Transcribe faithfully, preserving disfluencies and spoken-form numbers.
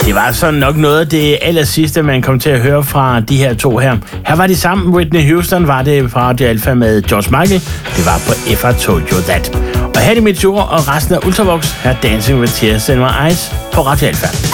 Det var så nok noget af det aller sidste, man kom til at høre fra de her to her. Her var de sammen. Whitney Houston var det fra Radio Alpha med George Michael. Det var på If I Told You That. Og her er det mit ord og resten af Ultravox. Her Dancing with Tears in My Eyes på Radio Alpha.